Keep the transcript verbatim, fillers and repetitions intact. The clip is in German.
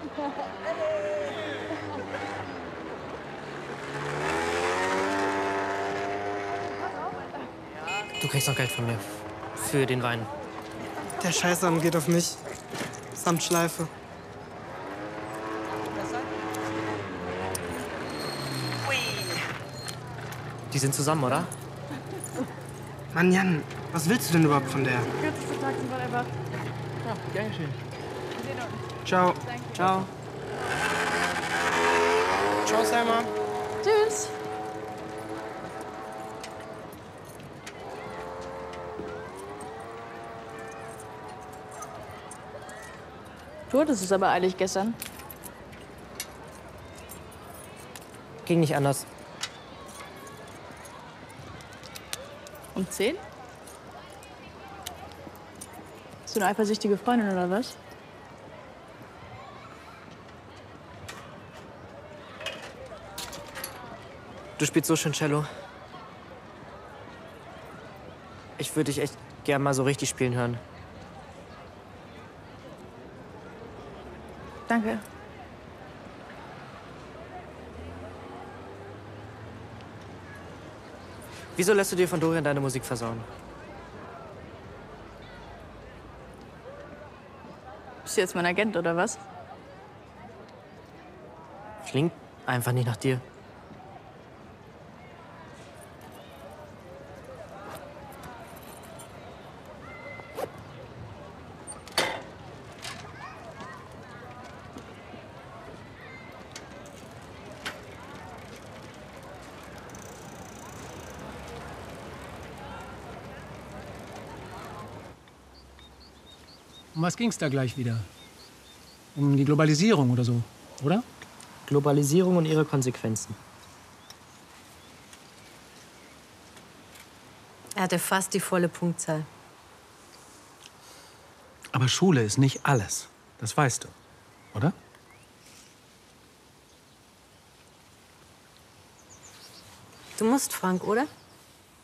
Du kriegst noch Geld von mir. Für den Wein. Der Scheißabend geht auf mich. Samt Schleife. Die sind zusammen, oder? Mann, Jan, was willst du denn überhaupt von der? Kürzester Tag sind ever. Ja, gern geschehen. Ciao. Ciao. Ciao, Selma. Tschüss. Du hattest es aber eilig gestern. Ging nicht anders. Um zehn? Bist du eine eifersüchtige Freundin oder was? Du spielst so schön Cello. Ich würde dich echt gern mal so richtig spielen hören. Danke. Wieso lässt du dir von Dorian deine Musik versauen? Bist du jetzt mein Agent oder was? Klingt einfach nicht nach dir. Um was ging's da gleich wieder? Um die Globalisierung oder so, oder? Globalisierung und ihre Konsequenzen. Er hatte fast die volle Punktzahl. Aber Schule ist nicht alles. Das weißt du, oder? Du musst, Frank, oder?